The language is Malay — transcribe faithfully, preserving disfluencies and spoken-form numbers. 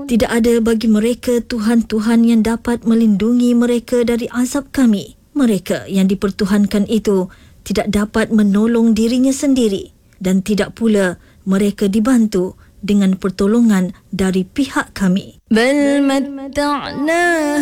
Tidak ada bagi mereka Tuhan-Tuhan yang dapat melindungi mereka dari azab kami. Mereka yang dipertuhankan itu tidak dapat menolong dirinya sendiri dan tidak pula mereka dibantu dengan pertolongan dari pihak kami. Bal matta'na